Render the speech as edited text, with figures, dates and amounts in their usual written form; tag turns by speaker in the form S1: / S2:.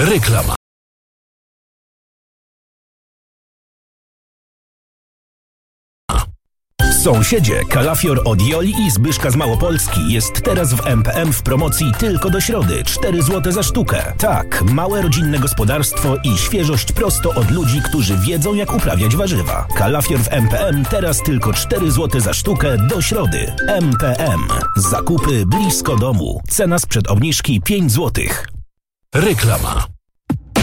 S1: Reklama. Sąsiedzie, kalafior od Joli i Zbyszka z Małopolski jest teraz w MPM w promocji tylko do środy. 4 zł za sztukę. Tak, małe rodzinne gospodarstwo i świeżość prosto od ludzi, którzy wiedzą, jak uprawiać warzywa. Kalafior w MPM teraz tylko 4 zł za sztukę do środy. MPM. Zakupy blisko domu. Cena sprzed obniżki 5 zł. Reklama.